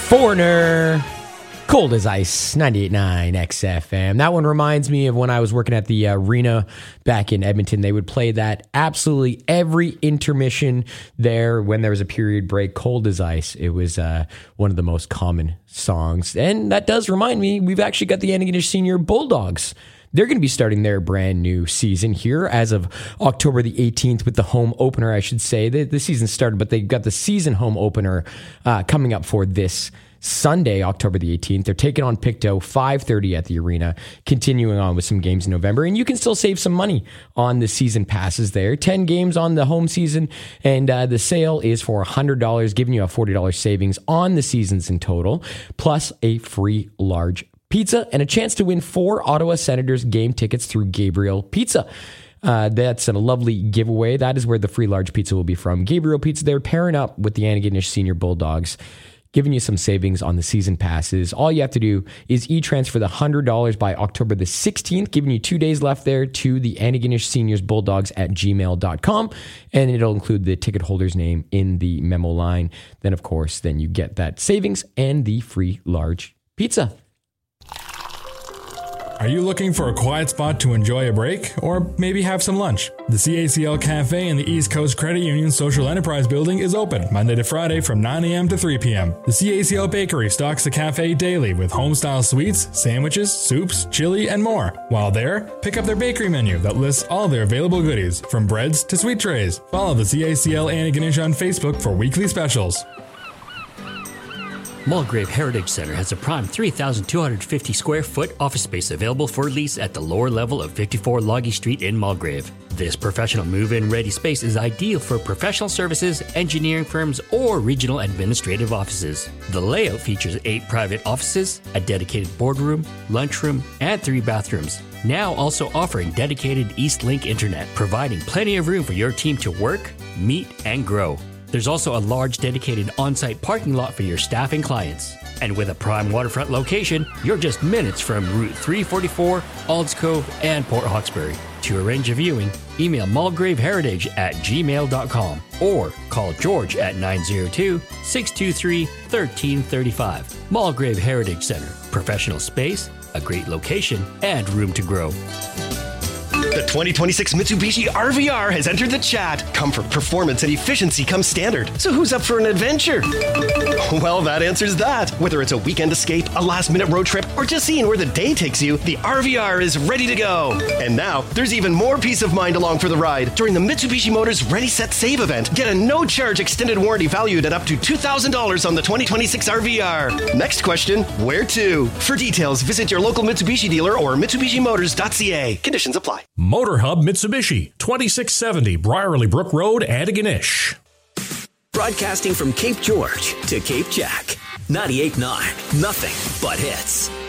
Foreigner, Cold as Ice, 98.9 XFM. That one reminds me of when I was working at the arena back in Edmonton. They would play that absolutely every intermission there when there was a period break. Cold as Ice. It was one of the most common songs. And that does remind me, we've actually got the Antigonish Senior Bulldogs. They're going to be starting their brand new season here as of October the 18th with the home opener, I should say. The season started, but they got the season home opener coming up for this Sunday, October the 18th. They're taking on Pictou, 5:30 at the arena, continuing on with some games in November. And you can still save some money on the season passes there. 10 games on the home season, and the sale is for $100, giving you a $40 savings on the seasons in total, plus a free large pizza and a chance to win 4 Ottawa Senators game tickets through Gabriel Pizza. That's a lovely giveaway. That is where the free large pizza will be from. Gabriel Pizza, they're pairing up with the Antigonish Senior Bulldogs, giving you some savings on the season passes. All you have to do is e-transfer the $100 by October the 16th, giving you 2 days left there to the Antigonish Seniors Bulldogs at gmail.com. And it'll include the ticket holder's name in the memo line. Then, of course, then you get that savings and the free large pizza. Are you looking for a quiet spot to enjoy a break? Or maybe have some lunch? The CACL Cafe in the East Coast Credit Union Social Enterprise Building is open Monday to Friday from 9 a.m. to 3 p.m. The CACL Bakery stocks the cafe daily with home-style sweets, sandwiches, soups, chili, and more. While there, pick up their bakery menu that lists all their available goodies, from breads to sweet trays. Follow the CACL Antigonish on Facebook for weekly specials. Mulgrave Heritage Center has a prime 3,250 square foot office space available for lease at the lower level of 54 Logie Street in Mulgrave. This professional move-in ready space is ideal for professional services, engineering firms, or regional administrative offices. The layout features 8 private offices, a dedicated boardroom, lunchroom, and 3 bathrooms. Now also offering dedicated East Link internet, providing plenty of room for your team to work, meet, and grow. There's also a large dedicated on-site parking lot for your staff and clients. And with a prime waterfront location, you're just minutes from Route 344, Alds Cove, and Port Hawkesbury. To arrange a viewing, email mulgraveheritage@gmail.com or call George at 902-623-1335. Mulgrave Heritage Center. Professional space, a great location, and room to grow. The 2026 Mitsubishi RVR has entered the chat. Comfort, performance, and efficiency come standard. So who's up for an adventure? Well, that answers that. Whether it's a weekend escape, a last-minute road trip, or just seeing where the day takes you, the RVR is ready to go. And now, there's even more peace of mind along for the ride. During the Mitsubishi Motors Ready, Set, Save event, get a no-charge extended warranty valued at up to $2,000 on the 2026 RVR. Next question, where to? For details, visit your local Mitsubishi dealer or MitsubishiMotors.ca. Conditions apply. Motor Hub Mitsubishi, 2670 Briarley Brook Road, Antigonish. Broadcasting from Cape George to Cape Jack. 98.9, nothing but hits.